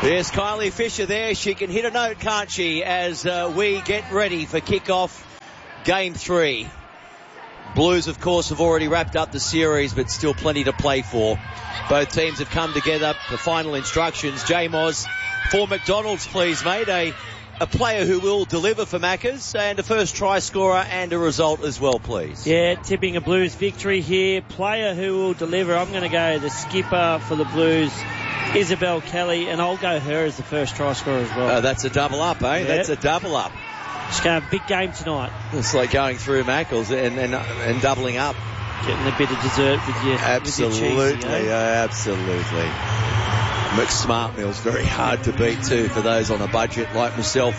There's Kylie Fisher there. She can hit a note, can't she, as we get ready for kick-off Game 3. Blues, of course, have already wrapped up the series, but still plenty to play for. Both teams have come together. The final instructions. J-Moz, for McDonald's, please, mate. A player who will deliver for Maccas, and a first try scorer and a result as well, please. Yeah, tipping a Blues victory here. Player who will deliver. I'm going to go the skipper for the Blues, Isabel Kelly, and I'll go her as the first try scorer as well. That's a double up, eh? Yep. That's a double up. She's going to have a big game tonight. It's like going through Maccas and doubling up. Getting a bit of dessert with your Absolutely, with your cheese, absolutely. McSmart Meal's very hard to beat too for those on a budget like myself.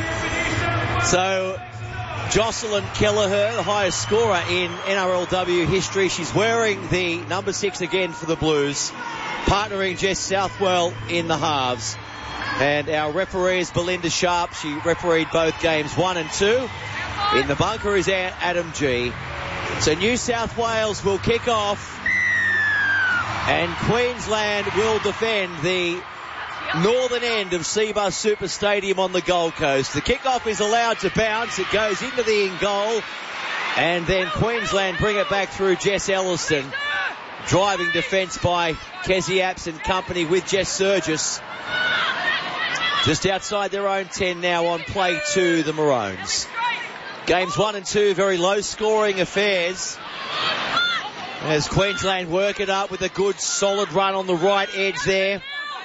So, Jocelyn Kelleher, the highest scorer in NRLW history. She's wearing the number 6 again for the Blues, partnering Jess Southwell in the halves. And our referee is Belinda Sharp. She refereed both games 1 and 2. In the bunker is Adam G. So New South Wales will kick off, and Queensland will defend the northern end of Cbus Super Stadium on the Gold Coast. The kickoff is allowed to bounce. It goes into the in goal, and then Queensland bring it back through Jess Elliston. Driving defence by Kezzy Apps and company with Jess Surgis. Just outside their own 10 now on play 2, the Maroons. Games 1 and 2, very low-scoring affairs. As Queensland work it up with a good, solid run on the right edge there.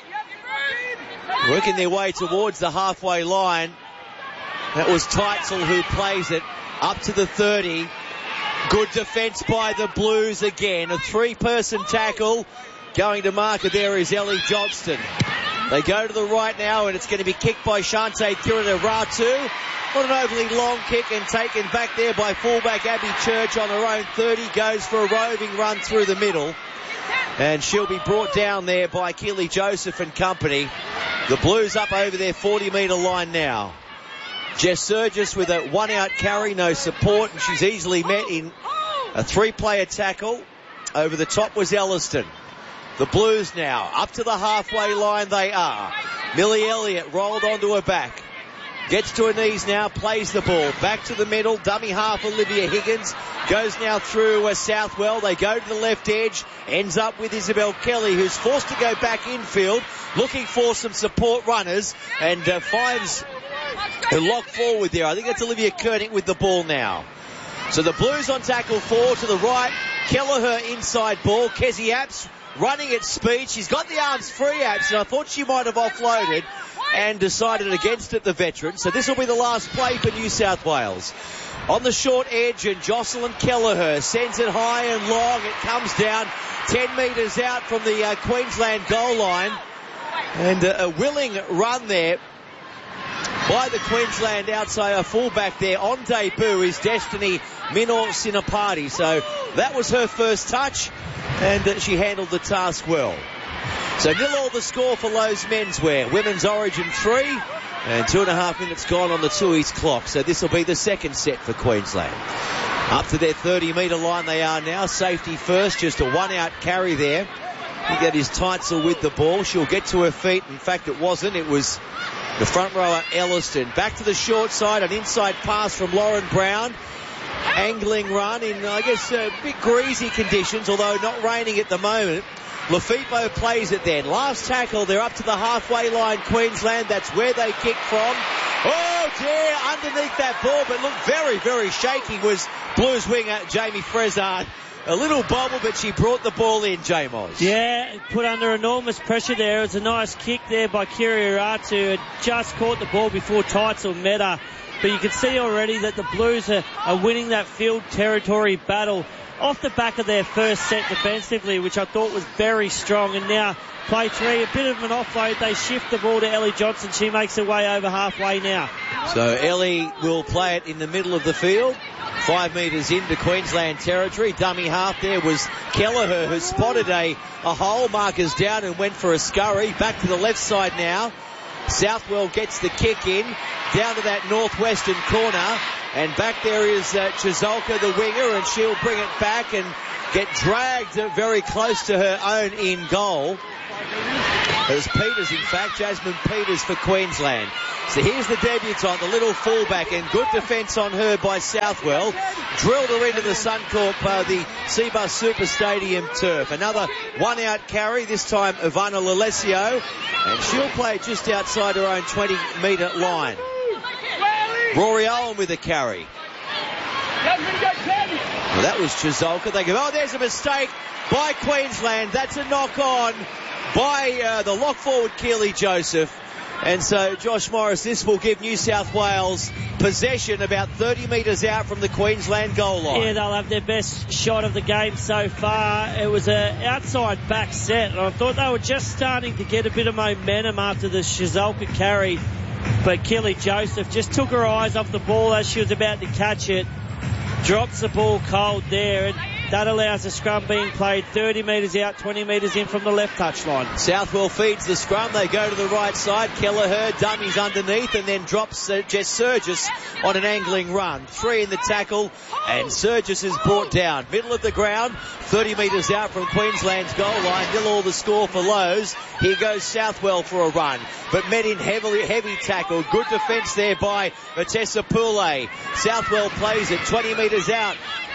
Working their way towards the halfway line. That was Teitzel who plays it up to the 30. Good defence by the Blues again. A 3-person tackle. Going to marker there is Ellie Johnston. They go to the right now, and it's going to be kicked by Shante Kiranaratu. Not an overly long kick, and taken back there by fullback Abby Church on her own 30. Goes for a roving run through the middle. And she'll be brought down there by Keely Joseph and company. The Blues up over their 40-metre line now. Jess Surgis with a 1-out carry, no support, and she's easily met in a 3-player tackle. Over the top was Elliston. The Blues now up to the halfway line they are. Millie Elliott rolled onto her back. Gets to her knees now, plays the ball. Back to the middle, dummy half Olivia Higgins. Goes now through Southwell. They go to the left edge. Ends up with Isabel Kelly, who's forced to go back infield, looking for some support runners, and finds her lock forward there. I think that's Olivia Koenig with the ball now. So the Blues on tackle 4 to the right. Kelleher inside ball. Kezzy Apps running at speed. She's got the arms free, Apps, and I thought she might have offloaded and decided against it, the veteran. So this will be the last play for New South Wales. On the short edge, and Jocelyn Kelleher sends it high and long. It comes down 10 metres out from the Queensland goal line. And a willing run there by the Queensland outside fullback there. On debut is Destiny Minor Sinapati. So that was her first touch, and she handled the task well. So 0-0 the score for Lowe's Menswear. Women's Origin 3, and 2.5 minutes gone on the Tooheys clock. So this will be the second set for Queensland. Up to their 30-metre line they are now. Safety first, just a 1-out carry there. I think that is Teitzel with the ball. She'll get to her feet. In fact, it wasn't. It was the front rower Elliston. Back to the short side, an inside pass from Lauren Brown. Angling run in, I guess, a bit greasy conditions, although not raining at the moment. Lafippo plays it then. Last tackle, they're up to the halfway line, Queensland. That's where they kick from. Oh dear, underneath that ball, but looked very, very shaky was Blues winger Jamie Frezard. A little bobble, but she brought the ball in, J-Moz. Yeah, put under enormous pressure there. It was a nice kick there by Kiranaratu. Had just caught the ball before Teitzel met her. But you can see already that the Blues are winning that field territory battle off the back of their first set defensively, which I thought was very strong. And now play 3, a bit of an offload. They shift the ball to Ellie Johnson. She makes her way over halfway now. So Ellie will play it in the middle of the field, 5 metres into Queensland territory. Dummy half there was Kelleher, who spotted a hole. Markers down and went for a scurry. Back to the left side now. Southwell gets the kick in, down to that northwestern corner, and back there is Chizolka, the winger, and she'll bring it back and get dragged very close to her own in goal. It was Peters, in fact, Jasmine Peters for Queensland. So here's the debutant, the little fullback, and good defence on her by Southwell. Drilled her into the Suncorp, the Cbus Super Stadium turf. Another one-out carry, this time Ivana Lalesio, and she'll play just outside her own 20-metre line. Rory Owen with a carry. Well, that was Chizolka. They go, oh, there's a mistake by Queensland. That's a knock-on by the lock-forward Keely Joseph. And so, Josh Morris, this will give New South Wales possession about 30 metres out from the Queensland goal line. Yeah, they'll have their best shot of the game so far. It was an outside back set, and I thought they were just starting to get a bit of momentum after the Chizolka carry. But Keely Joseph just took her eyes off the ball as she was about to catch it. Drops the ball cold there, and that allows the scrum being played 30 metres out, 20 metres in from the left touchline. Southwell feeds the scrum. They go to the right side. Kelleher dummies underneath and then drops Jess Surgis on an angling run. 3 in the tackle, and Surgis is brought down. Middle of the ground, 30 metres out from Queensland's goal line. 0-0 the score for Lowe's. Here goes Southwell for a run, but met in heavy tackle. Good defence there by Vatessa Poulet. Southwell plays it 20 metres out.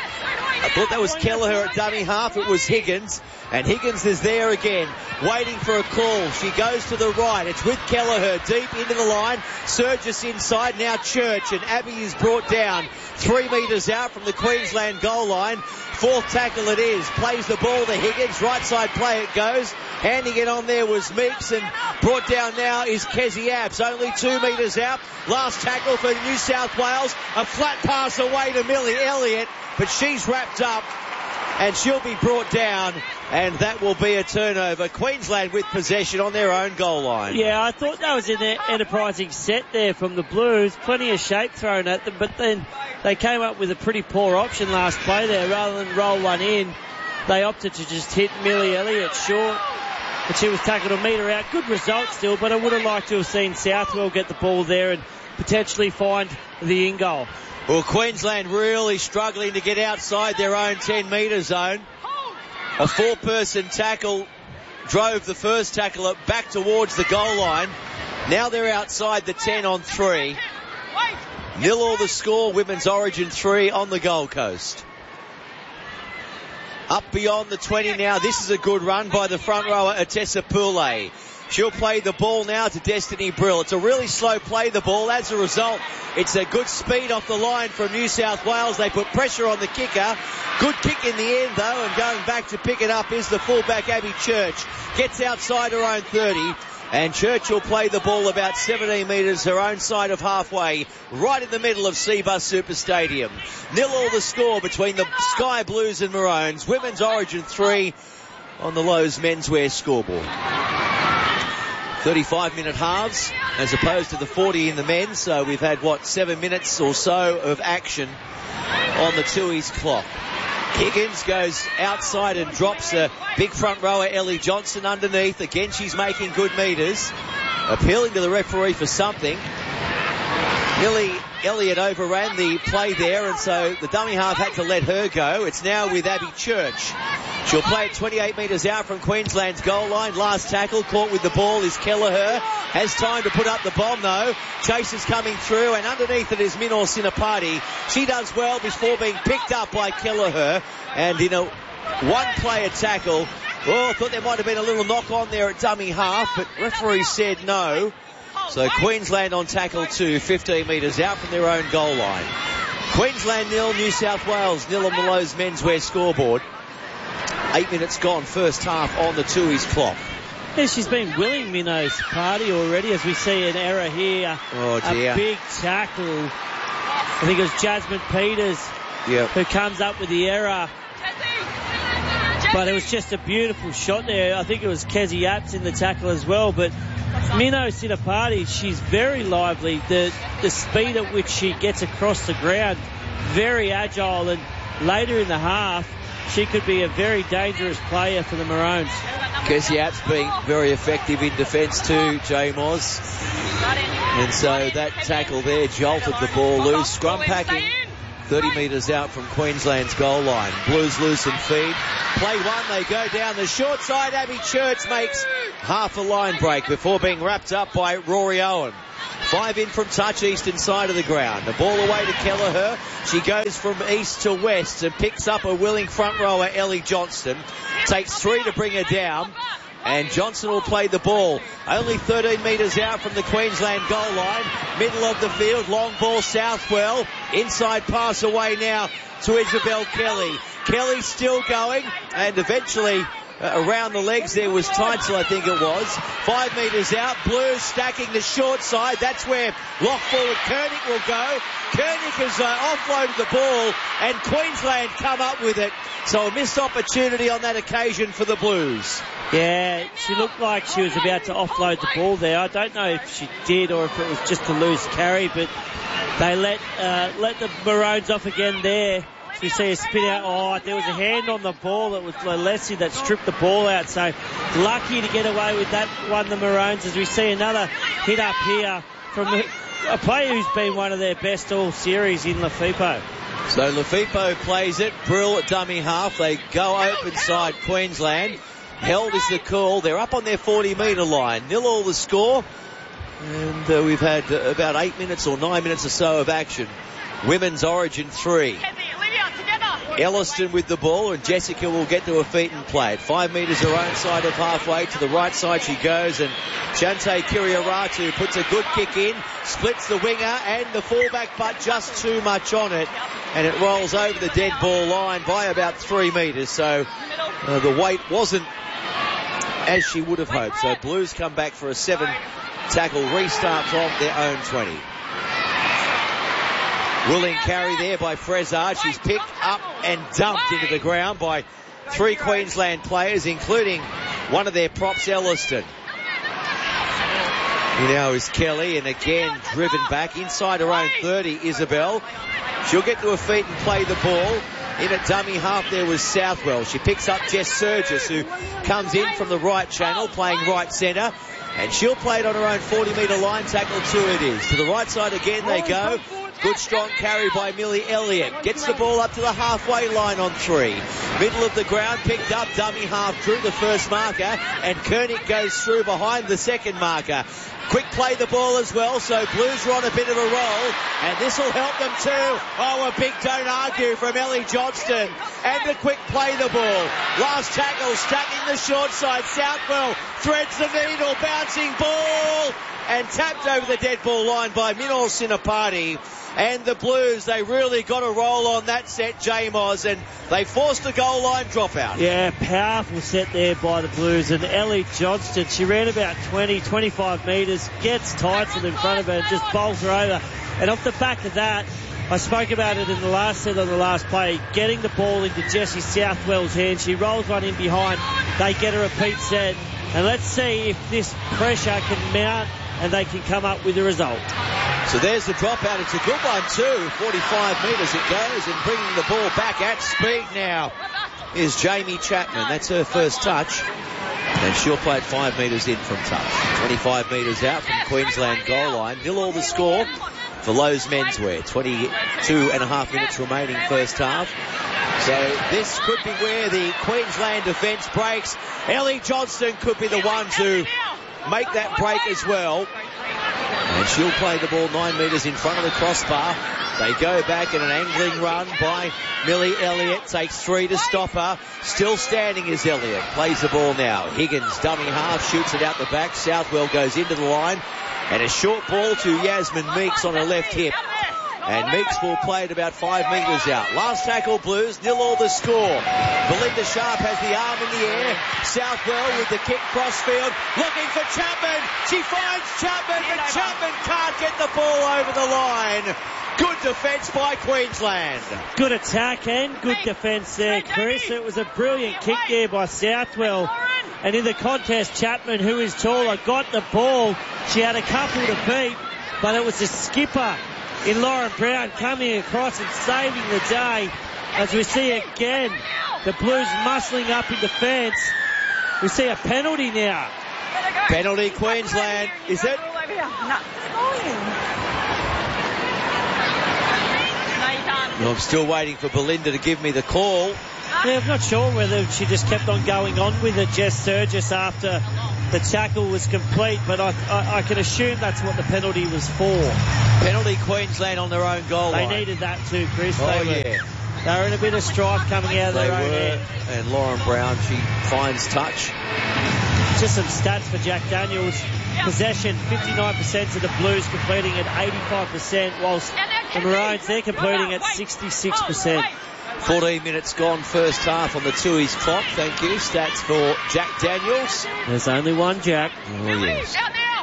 I thought that was Kelleher at dummy half. It was Higgins, and Higgins is there again, waiting for a call. She goes to the right. It's with Kelleher deep into the line. Surgis inside, now Church, and Abbey is brought down 3 metres out from the Queensland goal line. 4th tackle it is. Plays the ball to Higgins. Right side play it goes. Handing it on there was Meeks, and brought down now is Kezzy Apps. Only 2 metres out. Last tackle for New South Wales. A flat pass away to Millie Elliott, but she's wrapped up and she'll be brought down, and that will be a turnover. Queensland with possession on their own goal line. Yeah, I thought that was an enterprising set there from the Blues. Plenty of shape thrown at them, but then they came up with a pretty poor option last play there. Rather than roll one in, they opted to just hit Millie Elliott short, but she was tackled a metre out. Good result still, but I would have liked to have seen Southwell get the ball there and potentially find the in-goal. Well, Queensland really struggling to get outside their own 10-metre zone. A 4-person tackle drove the first tackler back towards the goal line. Now they're outside the 10 on 3. 0-0 the score, Women's Origin 3 on the Gold Coast. Up beyond the 20 now. This is a good run by the front rower, Atessa Poulet. She'll play the ball now to Destiny Brill. It's a really slow play, the ball. As a result, it's a good speed off the line from New South Wales. They put pressure on the kicker. Good kick in the end, though, and going back to pick it up is the fullback, Abby Church. Gets outside her own 30, and Church will play the ball about 17 metres her own side of halfway, right in the middle of Cbus Super Stadium. 0-0 the score between the Sky Blues and Maroons. Women's Origin 3 on the Lowe's menswear scoreboard. 35-minute halves as opposed to the 40 in the men's, so we've had 7 minutes or so of action on the Tooheys clock. Higgins goes outside and drops a big front rower, Ellie Johnson, underneath. Again, she's making good metres, appealing to the referee for something. Millie Elliott overran the play there, and so the dummy half had to let her go. It's now with Abby Church. She'll play it 28 metres out from Queensland's goal line. Last tackle, caught with the ball is Kelleher. Has time to put up the bomb though. Chase is coming through, and underneath it is Minor Sinapati. She does well before being picked up by Kelleher, and in a one-player tackle. Oh, I thought there might have been a little knock on there at dummy half, but referee said no. So Queensland on tackle 2, 15 metres out from their own goal line. Queensland 0, New South Wales 0 on the Lowe's menswear scoreboard. 8 minutes gone, first half on the Tooheys clock. Yeah, she's been willing Minno's party already, as we see an error here. Oh dear. A big tackle. I think it was Jasmine Peters who comes up with the error. But it was just a beautiful shot there. I think it was Kezzy Apps in the tackle as well. But Minno Sinapati, she's very lively. The speed at which she gets across the ground, very agile, and later in the half, she could be a very dangerous player for the Maroons. Kezzy Apps being very effective in defence too, J. Moz. And so that tackle there jolted the ball loose. Scrum packing 30 metres out from Queensland's goal line. Blues loose and feed. Play one, they go down the short side. Abby Church makes half a line break before being wrapped up by Rory Owen. 5 in from touch, eastern side of the ground. The ball away to Kelleher. She goes from east to west and picks up a willing front rower, Ellie Johnston. Takes 3 to bring her down. And Johnson will play the ball. Only 13 metres out from the Queensland goal line. Middle of the field, long ball Southwell. Inside pass away now to Isabel Kelly. Kelly still going, and eventually around the legs there was Teitzel, I think it was. 5 metres out, Blues stacking the short side. That's where lock forward Koenig will go. Koenig has offloaded the ball, and Queensland come up with it. So a missed opportunity on that occasion for the Blues. Yeah, she looked like she was about to offload the ball there. I don't know if she did or if it was just a loose carry, but they let the Maroons off again there. So you see a spin out. Oh, there was a hand on the ball. It was Leslie that stripped the ball out. So lucky to get away with that one, the Maroons, as we see another hit up here from a player who's been one of their best all series in Lefepo. So Lefepo plays it. Brill at dummy half. They go open side Queensland. Held is the call. They're up on their 40-metre line. 0-all the score. And we've had about 8 minutes or 9 minutes or so of action. Women's Origin 3. Elliston with the ball, and Jessica will get to her feet and play it. 5 metres her own side of halfway. To the right side she goes, and Chante Kiriaratu puts a good kick in, splits the winger and the fullback, but just too much on it, and it rolls over the dead ball line by about 3 metres. So the weight wasn't as she would have hoped. So Blues come back for a 7-tackle restart from their own 20. Willing carry there by Frezard. She's picked up and dumped into the ground by 3 Queensland players, including one of their props, Elliston. Here now is Kelly, and again driven back inside her own 30, Isabel. She'll get to her feet and play the ball. In at dummy half there was Southwell. She picks up Jess Surgis, who comes in from the right channel, playing right centre. And she'll play it on her own 40-metre line. Tackle 2 it is. To the right side again they go. Good strong carry by Millie Elliott. Gets the ball up to the halfway line on 3. Middle of the ground, picked up, dummy half, drew the first marker, and Koenig goes through behind the second marker. Quick play the ball as well, so Blues are on a bit of a roll, and this will help them too. Oh, a big don't argue from Ellie Johnston, and a quick play the ball. Last tackle, stacking the short side. Southwell threads the needle, bouncing ball, and tapped over the dead ball line by Minor Sinapati. And the Blues, they really got a roll on that set, J-Moz, and they forced a goal line dropout. Yeah, powerful set there by the Blues. And Ellie Johnston, she ran about 20, 25 metres, gets Teitzel in front of her and just bowls her over. And off the back of that, I spoke about it in the last set on the last play, getting the ball into Jessie Southwell's hands. She rolls one in behind. They get a repeat set. And let's see if this pressure can mount and they can come up with a result. So there's the dropout. It's a good one too. 45 metres it goes, and bringing the ball back at speed now is Jamie Chapman. That's her first touch, and she'll play it 5 metres in from touch. 25 metres out from Queensland goal line. 0-all the score for Lowe's Menswear. 22 and a half minutes remaining first half. So this could be where the Queensland defence breaks. Ellie Johnston could be the one to make that break as well. And she'll play the ball 9 metres in front of the crossbar. They go back in an angling run by Millie Elliott. Takes 3 to stop her. Still standing is Elliott. Plays the ball now. Higgins, dummy half, shoots it out the back. Southwell goes into the line. And a short ball to Yasmin Meeks on her left hip. And Meeks will play it about 5 metres out. Last tackle Blues, 0-all the score. Belinda Sharp has the arm in the air. Southwell with the kick crossfield, looking for Chapman. She finds Chapman, but Chapman can't get the ball over the line. Good defence by Queensland. Good attack and good defence there, Chris. It was a brilliant kick there by Southwell. And in the contest, Chapman, who is taller, got the ball. She had a couple to beat, but it was the skipper in Lauren Brown coming across and saving the day. As we see again, the Blues muscling up in defence. We see a penalty now. Penalty Queensland, is it? No, you can't. I'm still waiting for Belinda to give me the call. Yeah, I'm not sure whether she just kept on going on with it, Jess Sturgis, after the tackle was complete, but I can assume that's what the penalty was for. Penalty Queensland on their own goal line. They needed that too, Chris. Yeah. They were in a bit of strife coming out of their own end. And Lauren Brown, she finds touch. Just some stats for Jack Daniels. Possession, 59% of the Blues completing at 85%, whilst the Maroons, they're completing at 66%. 14 minutes gone first half on the Tooheys clock. Thank you. Stats for Jack Daniels. There's only one Jack. Oh, yes.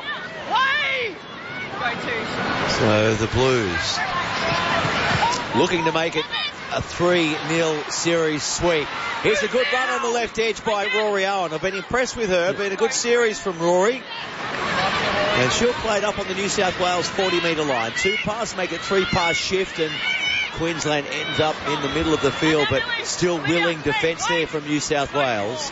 So the Blues looking to make it a 3-0 series sweep. Here's a good run on the left edge by Rory Owen. I've been impressed with her. Been a good series from Rory. And she'll play it up on the New South Wales 40-metre line. 2 pass, make it 3-pass shift, and Queensland ends up in the middle of the field, but still willing defence there from New South Wales.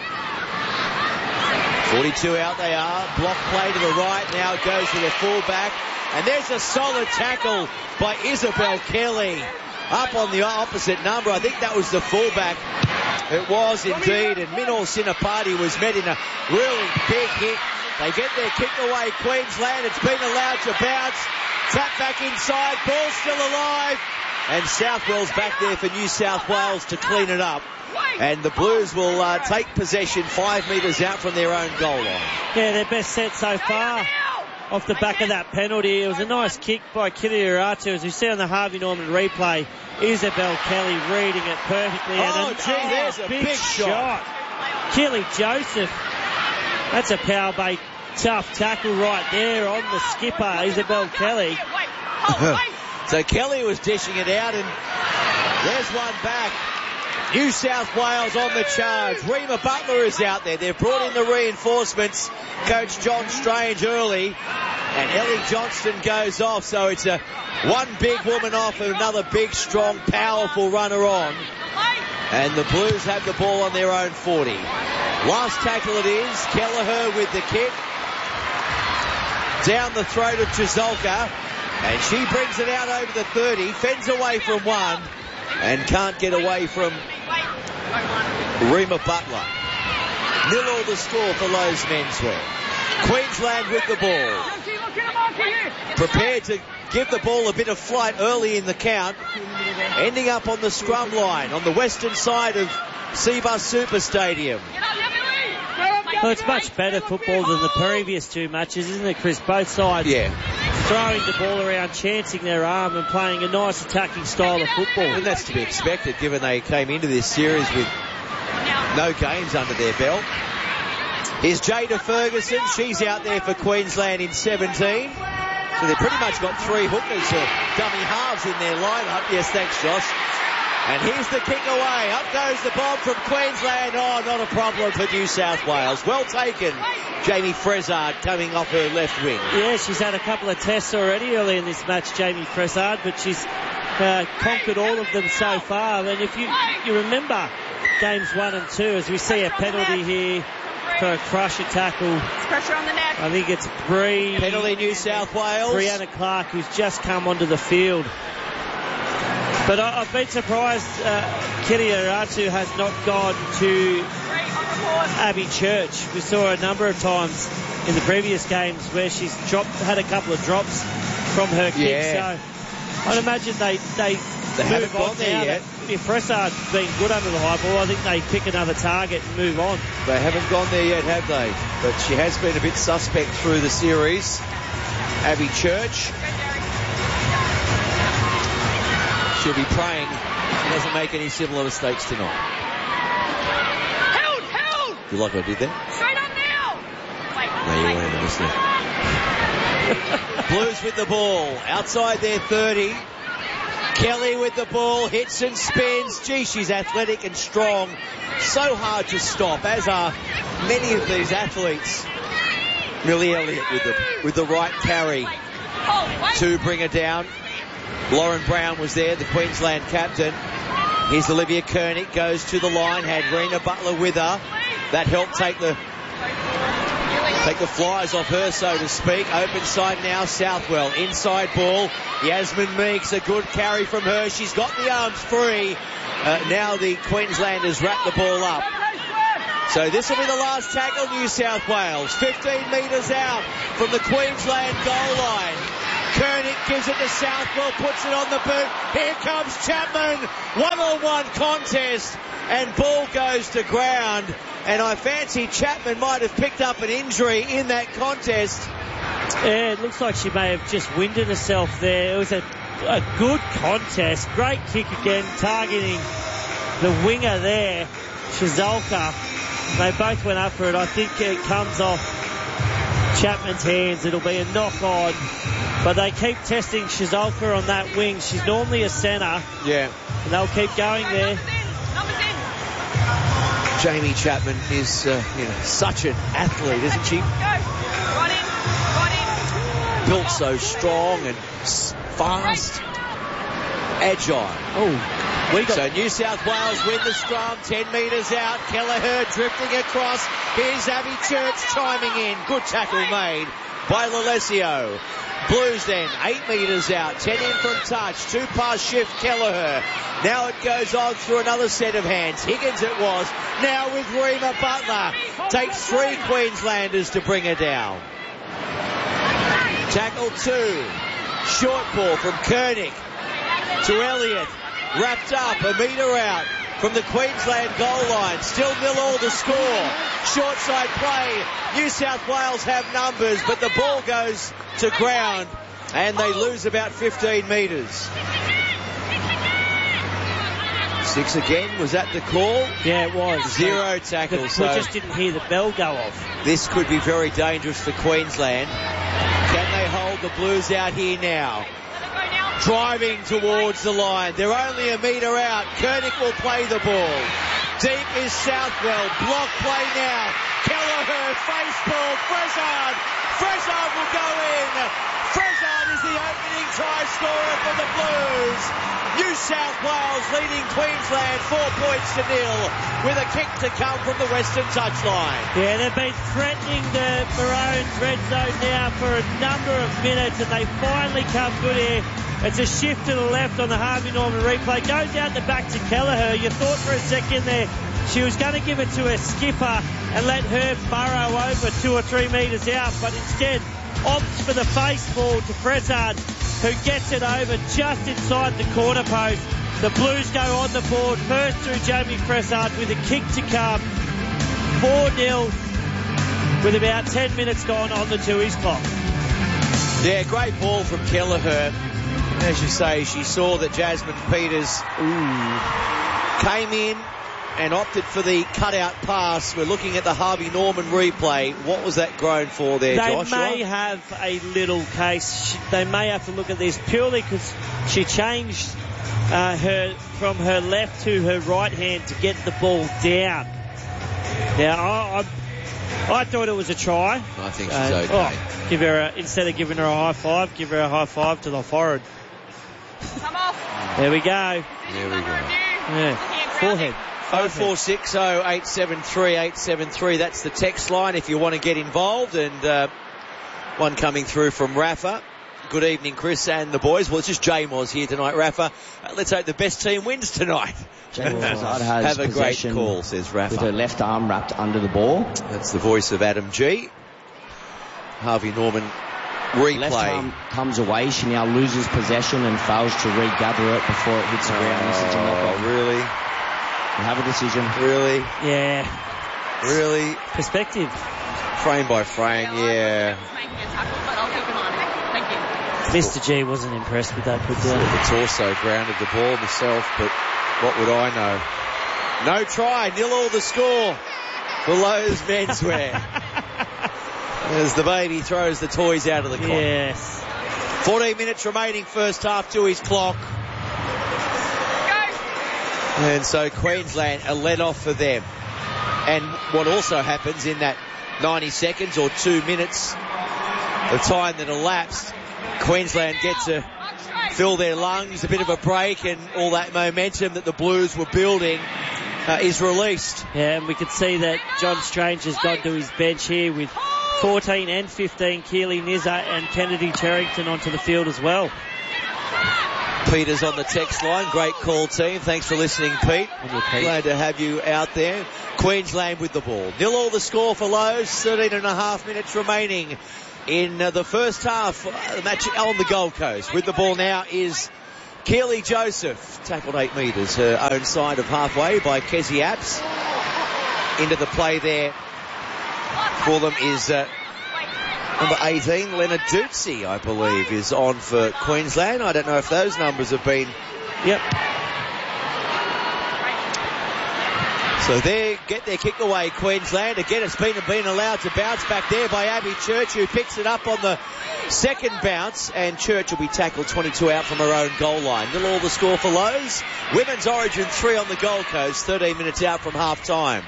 42 out they are. Block play to the right. Now it goes to the fullback. And there's a solid tackle by Isabel Kelly. Up on the opposite number. I think that was the fullback. It was indeed. And Minor Sinapati was met in a really big hit. They get their kick away, Queensland. It's been allowed to bounce. Tap back inside. Ball still alive. And Southwell's back there for New South Wales to clean it up. And the Blues will take possession 5 metres out from their own goal line. Yeah, their best set so far off the back of that penalty. It was a nice kick by Kiriaratu. As you see on the Harvey Norman replay, Isabel Kelly reading it perfectly. There's a big shot. Kelly Joseph. That's a power bait tough tackle right there on the skipper, Isabel Kelly. So Kelly was dishing it out, and there's one back. New South Wales on the charge. Rima Butler is out there. They've brought in the reinforcements. Coach John Strange early, and Ellie Johnston goes off. So it's a one big woman off and another big, strong, powerful runner on. And the Blues have the ball on their own 40. Last tackle it is. Kelleher with the kick. Down the throat of Chizolka. And she brings it out over the 30. Fends away from one. And can't get away from Rima Butler. 0-0 the score for Lowe's Menswear. Queensland with the ball. Prepared to give the ball a bit of flight early in the count. Ending up on the scrum line on the western side of Cbus Super Stadium. Well, it's much better football than the previous 2 matches, isn't it, Chris? Both sides throwing the ball around, chancing their arm and playing a nice attacking style of football. And that's to be expected, given they came into this series with no games under their belt. Here's Jada Ferguson. She's out there for Queensland in 17. So they've pretty much got 3 hookers or dummy halves in their lineup. Yes, thanks, Josh. And here's the kick away. Up goes the bomb from Queensland. Oh, not a problem for New South Wales. Well taken. Jamie Frezard coming off her left wing. Yeah, she's had a couple of tests already early in this match, Jamie Frezard, but she's conquered all of them so far. And if you remember games 1 and 2, as we see a penalty here for a crusher tackle. It's pressure on the neck. I think it's Bree. Penalty New South Wales. Brianna Clark, who's just come onto the field. But I've been surprised Kiriaratu has not gone to Abby Church. We saw her a number of times in the previous games where she's had a couple of drops from her kick. So I'd imagine they haven't gone there yet. If Fressard's been good under the high ball, I think they pick another target and move on. They haven't gone there yet, have they? But she has been a bit suspect through the series. Abby Church. She'll be praying she doesn't make any similar mistakes tonight. Held! You like what I did there? Straight on now! No, you weren't listening. Blues with the ball. Outside their 30. Kelly with the ball. Hits and spins. Gee, she's athletic and strong. So hard to stop, as are many of these athletes. Millie Elliott with the right carry to bring her down. Lauren Brown was there, the Queensland captain. Here's Olivia Koenig, goes to the line, had Rena Butler with her. That helped take Take the flies off her, so to speak. Open side now, Southwell. Inside ball. Yasmin Meeks, a good carry from her. She's got the arms free. Now the Queenslanders wrap the ball up. So this will be the last tackle, New South Wales. 15 metres out from the Queensland goal line. Koenig gives it to Southwell, puts it on the boot. Here comes Chapman. One-on-one contest, and ball goes to ground. And I fancy Chapman might have picked up an injury in that contest. Yeah, it looks like she may have just winded herself there. It was a good contest. Great kick again, targeting the winger there, Shazolka. They both went up for it. I think it comes off Chapman's hands. It'll be a knock on. But they keep testing Shazolka on that wing. She's normally a centre. Yeah. And they'll keep going there. Jamie Chapman is such an athlete, isn't she? Built so strong and fast, agile. So New South Wales win the scrum, 10 metres out. Kelleher drifting across. Here's Abby Church chiming in. Good tackle made by Lalesio. Blues then, 8 metres out, 10 in from touch, 2 pass shift Kelleher. Now it goes on through another set of hands. Higgins it was. Now with Rima Butler. Takes 3 Queenslanders to bring her down. Tackle 2. Short ball from Koenig to Elliott. Wrapped up, a metre out from the Queensland goal line. Still 0-0 the score. Short side play. New South Wales have numbers, but the ball goes to ground and they lose about 15 metres. 6 again, was that the call? Yeah, it was. 0 tackles. We so just didn't hear the bell go off. This could be very dangerous for Queensland. Can they hold the Blues out here now? Driving towards the line. They're only a metre out. Koenig will play the ball. Deep is Southwell. Block play now. Kelleher, face ball. Frezard. Frezard will go in. Frezard is the opening try scorer for the Blues. New South Wales leading Queensland 4 points to 0 with a kick to come from the western touchline. Yeah, they've been threatening the Maroons red zone now for a number of minutes and they finally come good here. It's a shift to the left on the Harvey Norman replay. Goes out the back to Kelleher. You thought for a second there she was going to give it to her skipper and let her burrow over 2 or 3 metres out, but instead opts for the face ball to Frezard, who gets it over just inside the corner post. The Blues go on the board, first through Jamie Frezard with a kick to come. 4-0 with about 10 minutes gone on the 2-ish clock. Yeah, great ball from Kelleher. As you say, she saw that Jasmine Peters came in and opted for the cutout pass. We're looking at the Harvey Norman replay. What was that grown for there, Joshua? They may have a little case. They may have to look at this purely because she changed her from her left to her right hand to get the ball down. Now, I thought it was a try. I think she's okay. Give her instead of giving her a high five, give her a high five to the forehead. Come off. There we go. There we go. Yeah. Forehead. 0460-873-873. That's the text line if you want to get involved. And one coming through from Rafa. Good evening, Chris and the boys. Well, it's just J-Moz here tonight, Rafa. Let's hope the best team wins tonight. Have a great call, says Rafa. With her left arm wrapped under the ball. That's the voice of Adam G. Harvey Norman replay. Left arm comes away. She now loses possession and fails to regather it before it hits the ground. Oh, really? We have a decision. Really? Yeah. Really? Perspective. Frame by frame, yeah. Mr. G wasn't impressed with that put down. The torso grounded the ball myself, but what would I know? No try, 0-0 the score for Lowe's Menswear. As the baby throws the toys out of the clock. Yes. 14 minutes remaining first half to his clock. And so Queensland are let off for them. And what also happens in that 90 seconds or 2 minutes of time that elapsed, Queensland get to fill their lungs, a bit of a break, and all that momentum that the Blues were building is released. Yeah, and we could see that John Strange has gone to his bench here with 14 and 15, Keely Nizza and Kennedy Charrington onto the field as well. Peter's on the text line. Great call, team. Thanks for listening, Pete. Glad to have you out there. Queensland with the ball. 0-all the score for Lowe's. 13.5 minutes remaining in the first half. The match on the Gold Coast. With the ball now is Keely Joseph. Tackled 8 metres. Her own side of halfway by Kezzy Apps. Into the play there for them is number 18, Leonard Dootsy, I believe, is on for Queensland. I don't know if those numbers have been... Yep. So they get their kick away, Queensland. Again, it's been allowed to bounce back there by Abby Church, who picks it up on the second bounce, and Church will be tackled 22 out from her own goal line. 0-all the score for Lowe's. Women's Origin 3 on the Gold Coast, 13 minutes out from half-time.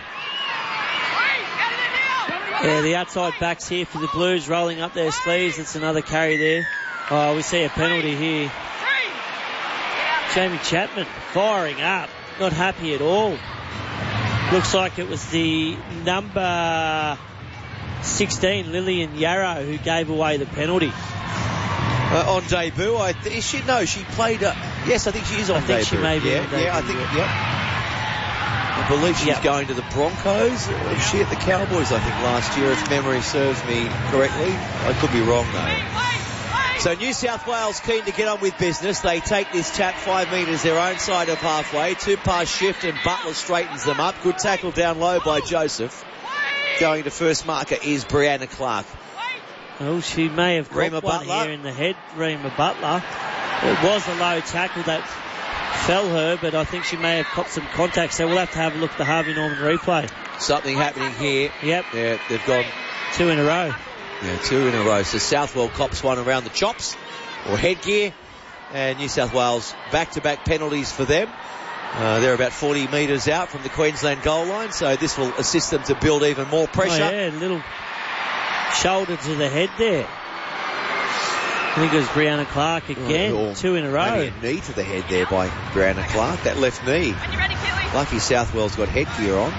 Yeah, the outside backs here for the Blues, rolling up their sleeves. It's another carry there. Oh, we see a penalty here. Jamie Chapman firing up, not happy at all. Looks like it was the number 16, Lillian Yarrow, who gave away the penalty. On debut, she played. Yes, I think she is on debut. I think she may be on debut. Yeah, I think. Yep. I believe she's going to the Broncos. Was she at the Cowboys, I think, last year, if memory serves me correctly? I could be wrong, though. So New South Wales keen to get on with business. They take this tap 5 metres their own side of halfway. 2-pass shift and Butler straightens them up. Good tackle down low by Joseph. Going to first marker is Brianna Clark. Oh, she may have got one here in the head, Rima Butler. It was a low tackle that fell her, but I think she may have caught some contact, so we'll have to have a look at the Harvey Norman replay. Something happening here. Yep. Yeah, they've gone 2 in a row. Yeah, 2 in a row. So Southwell cops one around the chops or headgear, and New South Wales back-to-back penalties for them. They're about 40 metres out from the Queensland goal line, so this will assist them to build even more pressure. Oh, yeah, a little shoulder to the head there. I think it was Brianna Clark again, 2 in a row. Maybe a knee to the head there by Brianna Clark, that left knee. Lucky Southwell's got headgear on.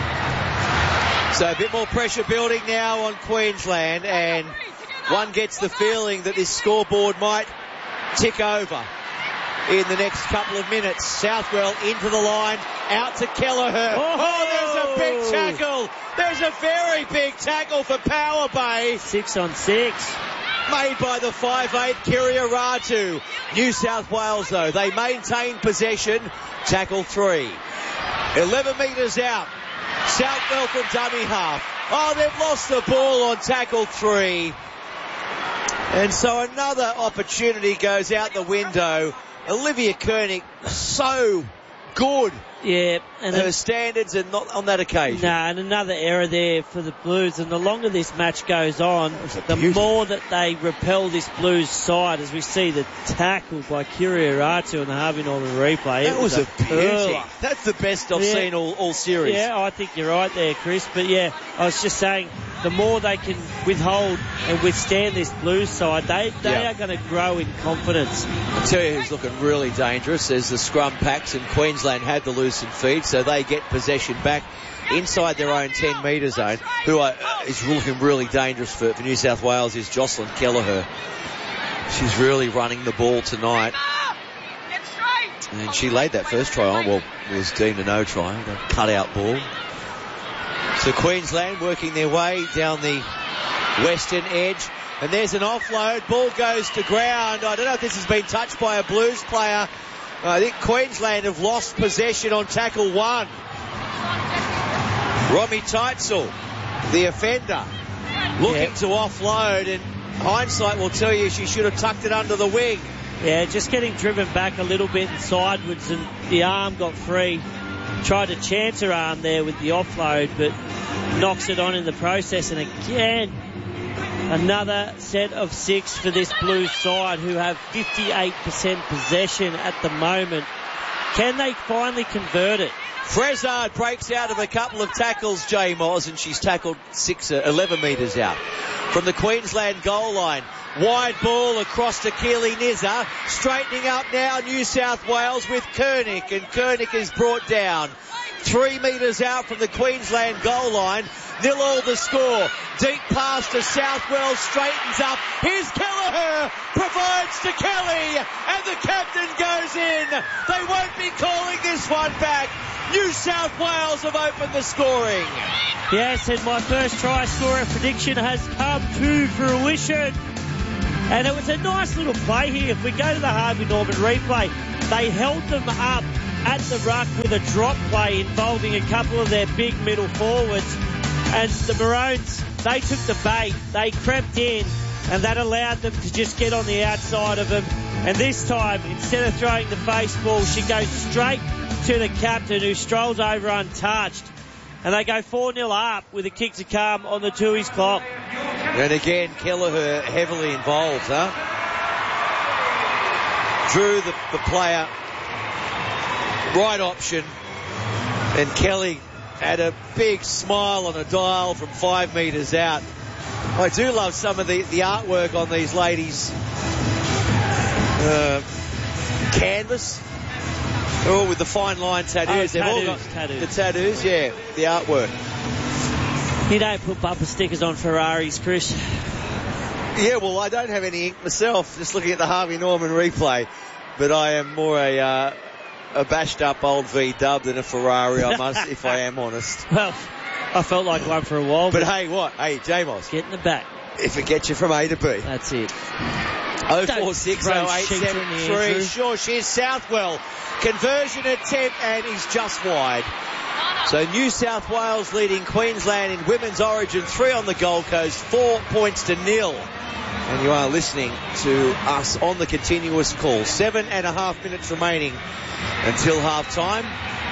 So a bit more pressure building now on Queensland, and one gets the feeling that this scoreboard might tick over in the next couple of minutes. Southwell into the line, out to Kelleher. Oh, there's a big tackle. There's a very big tackle for Power Bay. 6 on 6. Made by the 5'8", Kiria Ratu. New South Wales, though, they maintain possession. Tackle 3. 11 metres out. Southwell from dummy half. Oh, they've lost the ball on tackle 3. And so another opportunity goes out the window. Olivia Koenig, so good. Yeah. And her standards and not on that occasion. No, and another error there for the Blues. And the longer this match goes on, the more that they repel this Blues side, as we see the tackle by Kiria Ratu in the Harvey Norman replay. That was a beauty. That's the best I've seen all series. Yeah, I think you're right there, Chris. But yeah, I was just saying, the more they can withhold and withstand this Blues side, they are going to grow in confidence. I'll tell you who's looking really dangerous as the scrum packs, and Queensland had the loosened feed, so they get possession back inside their own 10-metre zone. Who is looking really dangerous for New South Wales is Jocelyn Kelleher. She's really running the ball tonight. And she laid that first try on. Well, it was deemed a no try, a cut-out ball. So Queensland working their way down the western edge. And there's an offload. Ball goes to ground. I don't know if this has been touched by a Blues player. I think Queensland have lost possession on tackle 1. Romy Teitzel, the offender, looking to offload, and hindsight will tell you she should have tucked it under the wing. Yeah, just getting driven back a little bit and sideways, and the arm got free. Tried to chance her arm there with the offload, but knocks it on in the process. And again, another set of 6 for this Blues side, who have 58% possession at the moment. Can they finally convert it? Frezard breaks out of a couple of tackles, Jay Moz, and she's tackled 11 metres out from the Queensland goal line. Wide ball across to Keely Nizza. Straightening up now New South Wales with Koenig, and Koenig is brought down 3 metres out from the Queensland goal line. 0-0 the score. Deep pass to Southwell, straightens up. Here's Kelleher, provides to Kelly, and the captain goes in. They won't be calling this one back. New South Wales have opened the scoring. Yes, and my first try scorer prediction has come to fruition. And it was a nice little play here. If we go to the Harvey Norman replay, they held them up at the ruck with a drop play involving a couple of their big middle forwards. And the Maroons, they took the bait, they crept in, and that allowed them to just get on the outside of them. And this time, instead of throwing the face ball, she goes straight to the captain, who strolls over untouched. And they go 4-0 up with a kick to come on the Tooheys clock. And again, Kelleher heavily involved, huh? Drew the player, right option, and Kelly had a big smile on a dial from 5 metres out. I do love some of the artwork on these ladies' canvas. They're all with the fine line tattoos. They've all got the tattoos, yeah, the artwork. You don't put bumper stickers on Ferraris, Chris. Yeah, well, I don't have any ink myself, just looking at the Harvey Norman replay. But I am more a bashed up old V-dub than a Ferrari, I must, if I am honest. Well, I felt like one for a while. But hey, what? Hey, J-Moss. Get in the back. If it gets you from A to B. That's it. 04608773. Sure, she's Southwell. Conversion attempt, and he's just wide. So New South Wales leading Queensland in Women's Origin, 3 on the Gold Coast, 4 points to 0. And you are listening to us on the continuous call. 7.5 minutes remaining until half time.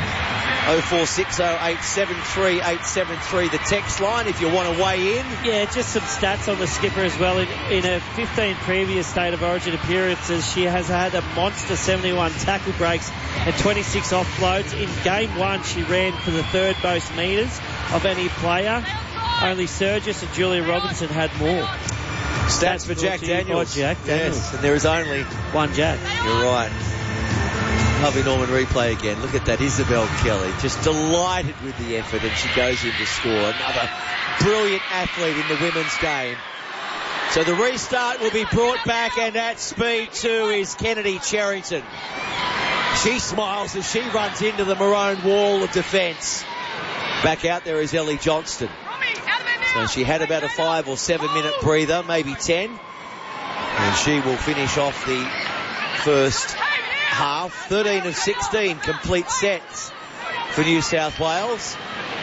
0460873873, the text line if you want to weigh in. Yeah, just some stats on the skipper as well. In her 15 previous State of Origin appearances, she has had a monster 71 tackle breaks and 26 offloads. In game 1, she ran for the third most metres of any player. Only Surgis and Julia Robinson had more. Stats for Jack Daniels. Jack Daniels. Yes, and there is only one Jack. You're right. Harvey Norman replay again. Look at that, Isabel Kelly, just delighted with the effort, and she goes in to score. Another brilliant athlete in the women's game. So the restart will be brought back, and at speed too is Kennedy Cherrington. She smiles as she runs into the maroon wall of defence. Back out there is Ellie Johnston. So she had about a 5 or 7 minute breather, maybe 10. And she will finish off the first half. 13 of 16 complete sets for New South Wales.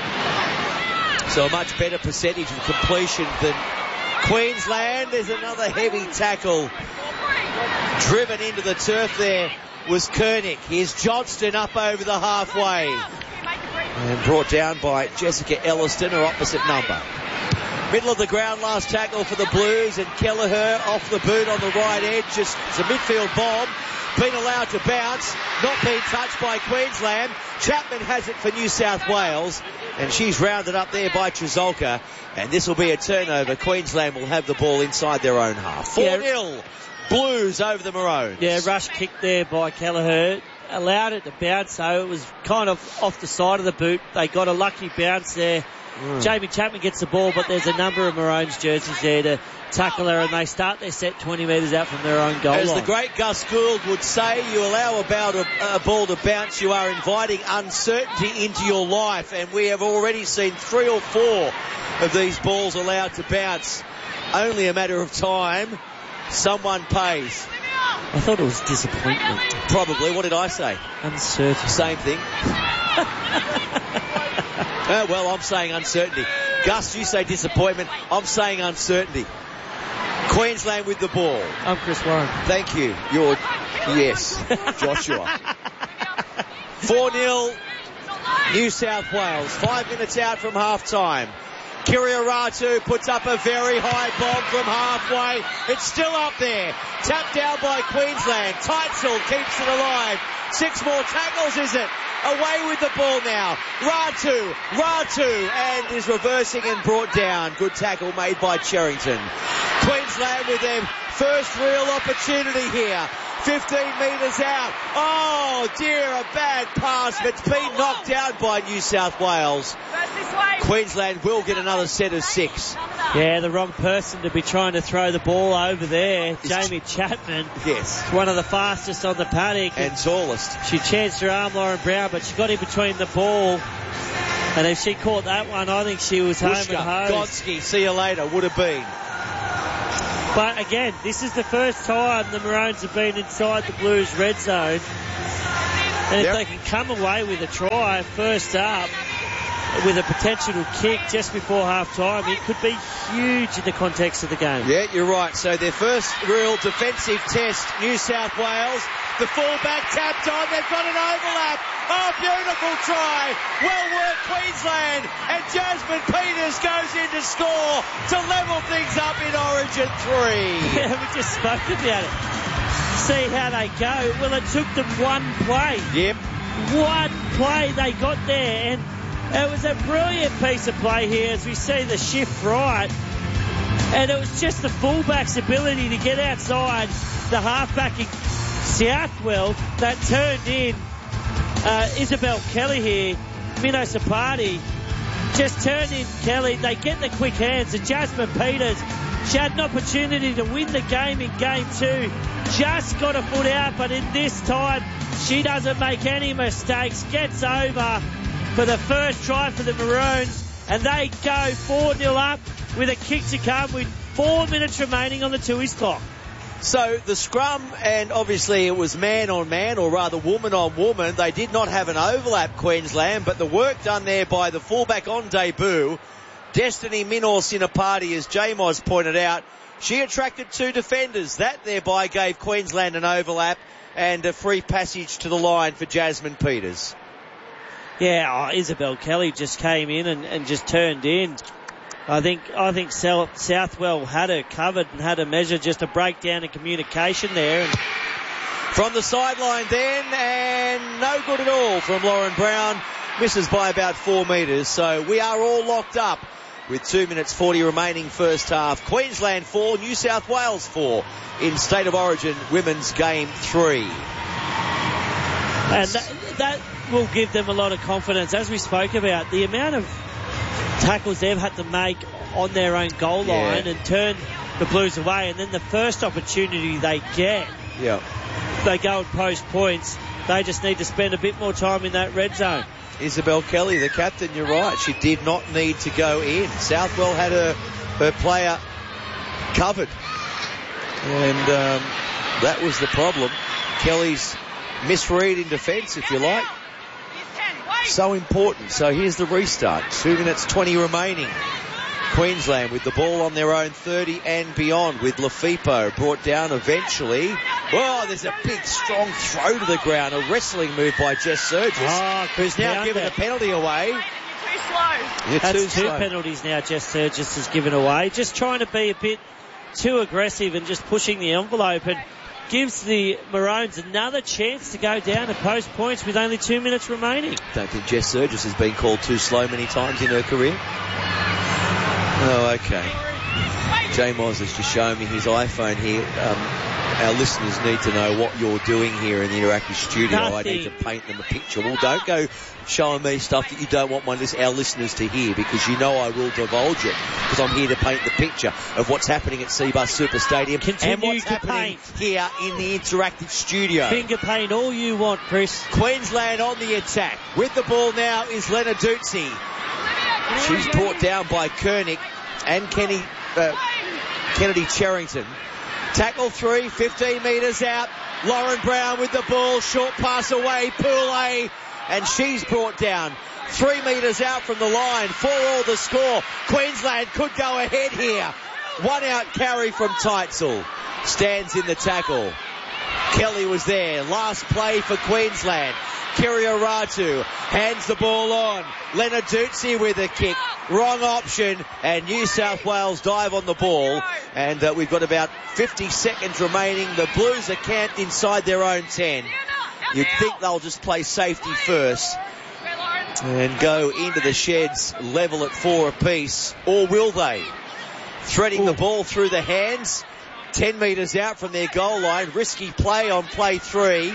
So a much better percentage of completion than Queensland. There's another heavy tackle. Driven into the turf there was Koenig. Here's Johnston up over the halfway. And brought down by Jessica Elliston, her opposite number. Middle of the ground, last tackle for the Blues, and Kelleher off the boot on the right edge. It's a midfield bomb. Been allowed to bounce, not being touched by Queensland. Chapman has it for New South Wales, and she's rounded up there by Trizolka, and this will be a turnover. Queensland will have the ball inside their own half. 4-0 Blues over the Maroons. Yeah, rush kick there by Kelleher. Allowed it to bounce, so it was kind of off the side of the boot. They got a lucky bounce there. Jamie Chapman gets the ball, but there's a number of Maroons jerseys there to tackle her, and they start their set 20 metres out from their own goal line. As the great Gus Gould would say, you allow a ball to bounce, you are inviting uncertainty into your life, and we have already seen 3 or 4 of these balls allowed to bounce. Only a matter of time. Someone pays. I thought it was disappointment. Probably. What did I say? Uncertainty. Same thing. Well, I'm saying uncertainty. Gus, you say disappointment. I'm saying uncertainty. Queensland with the ball. I'm Chris Warren. Thank you. Yes, Joshua. 4-0 New South Wales. 5 minutes out from half time. Kiriaratu puts up a very high bomb from halfway. It's still up there. Tapped down by Queensland. Teitzel keeps it alive. 6 more tackles, is it? Away with the ball now. Ratu, and is reversing and brought down. Good tackle made by Cherrington. Queensland with their first real opportunity here. 15 metres out. Oh dear, a bad pass, but it's been knocked down by New South Wales. Queensland will get another set of 6. Yeah, the wrong person to be trying to throw the ball over there. Jamie Chapman. Yes. One of the fastest on the paddock. And tallest. She chanced her arm, Lauren Brown, but she got in between the ball. And if she caught that one, I think she was home and hosed. Gonski, see you later, would have been. But again, this is the first time the Maroons have been inside the Blues red zone. And if they can come away with a try first up, with a potential kick just before half-time, it could be huge in the context of the game. Yeah, you're right. So their first real defensive test, New South Wales. The fullback tapped on. They've got an overlap. Oh, beautiful try. Well worked, Queensland. And Jasmine Peters goes in to score to level things up in Origin 3. Yeah, we just spoke about it. See how they go. Well, it took them one play. Yep. One play they got there, and it was a brilliant piece of play here as we see the shift right. And it was just the fullback's ability to get outside the halfback in Southwell that turned in Isabel Kelly here. Minnow Sapati just turned in Kelly. They get the quick hands. And Jasmine Peters, she had an opportunity to win the game in game 2. Just got a foot out, but in this time, she doesn't make any mistakes. Gets over for the first try for the Maroons, and they go 4-0 up with a kick to come with 4 minutes remaining on the Tooheys clock. So the scrum, and obviously it was man on man, or rather woman on woman. They did not have an overlap, Queensland, but the work done there by the fullback on debut, Destiny Minor-Sinapati, as J-Moz pointed out, she attracted 2 defenders. That thereby gave Queensland an overlap and a free passage to the line for Jasmine Peters. Yeah, Isabel Kelly just came in and just turned in. I think Southwell had her covered and had a measure, just a breakdown in communication there. And from the sideline then, and no good at all from Lauren Brown. Misses by about 4 metres. So we are all locked up with 2 minutes 40 remaining first half. Queensland 4, New South Wales 4 in State of Origin Women's Game 3. And that will give them a lot of confidence. As we spoke about, the amount of tackles they've had to make on their own goal line and turn the Blues away, and then the first opportunity they get, they go and post points. They just need to spend a bit more time in that red zone. Isabel Kelly, the captain, you're right. She did not need to go in. Southwell had her player covered. And that was the problem. Kelly's misread in defence, if you like. So important. So here's the restart. 2 minutes 20 remaining. Queensland with the ball on their own 30 and beyond, with Lafipo brought down eventually. Oh, there's a big, strong throw to the ground. A wrestling move by Jess Surgis, who's now given a penalty away. Too slow. That's 2 penalties now Jess Surgis has given away. Just trying to be a bit too aggressive and just pushing the envelope, and gives the Maroons another chance to go down and post points with only 2 minutes remaining. Don't think Jess Surgis has been called too slow many times in her career. Oh, okay. J-Moz has just shown me his iPhone here. Our listeners need to know what you're doing here in the interactive studio. Nothing. I need to paint them a picture. Well, don't go showing me stuff that you don't want our listeners to hear, because you know I will divulge it, because I'm here to paint the picture of what's happening at Cbus Super Stadium and what's happening here in the interactive studio. Finger paint all you want, Chris. Queensland on the attack. With the ball now is Lenarduzzi. She's brought down by Koenig and Kennedy Cherrington. Tackle 3, 15 metres out. Lauren Brown with the ball, short pass away, Poulet, and she's brought down 3 metres out from the line. 4-all the score. Queensland could go ahead here. 1 out carry from Teitzel. Stands in the tackle. Kelly was there. Last play for Queensland. Kirioratu hands the ball on. Lenarduzzi with a kick. Wrong option, and New South Wales dive on the ball. And we've got about 50 seconds remaining. The Blues are camped inside their own 10. You'd think they'll just play safety first and go into the sheds level at 4 apiece, or will they? Threading the ball through the hands, 10 metres out from their goal line. Risky play on play 3.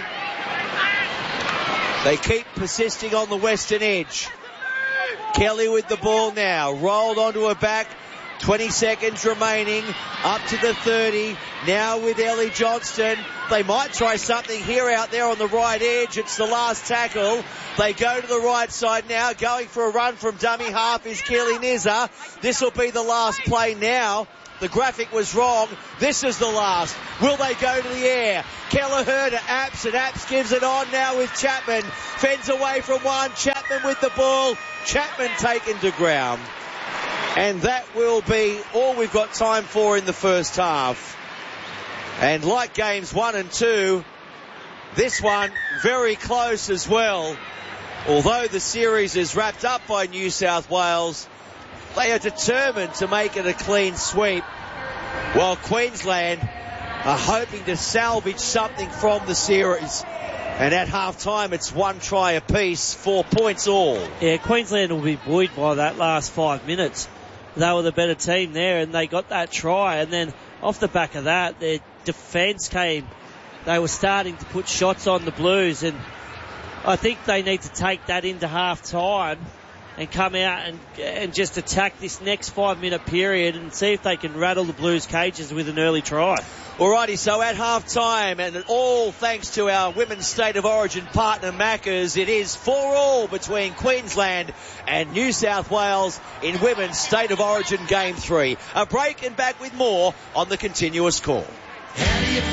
They keep persisting on the western edge. Kelly with the ball now, rolled onto her back. 20 seconds remaining, up to the 30. Now with Ellie Johnston. They might try something here out there on the right edge. It's the last tackle. They go to the right side now. Going for a run from dummy half is Keely Nizza. This will be the last play now. The graphic was wrong. This is the last. Will they go to the air? Kelleher to Apps, and Apps gives it on now with Chapman. Fends away from one. Chapman with the ball. Chapman taken to ground. And that will be all we've got time for in the first half. And like games 1 and 2, this one very close as well. Although the series is wrapped up by New South Wales, they are determined to make it a clean sweep, while Queensland are hoping to salvage something from the series. And at half-time, it's 1 try apiece, 4 points all. Yeah, Queensland will be buoyed by that last 5 minutes. They were the better team there, and they got that try. And then off the back of that, their defence came. They were starting to put shots on the Blues, and I think they need to take that into half-time and come out and just attack this next 5-minute period and see if they can rattle the Blues' cages with an early try. Alrighty, so at half-time, and all thanks to our Women's State of Origin partner Maccas, it is 4-4 between Queensland and New South Wales in Women's State of Origin Game 3. A break and back with more on the Continuous Call.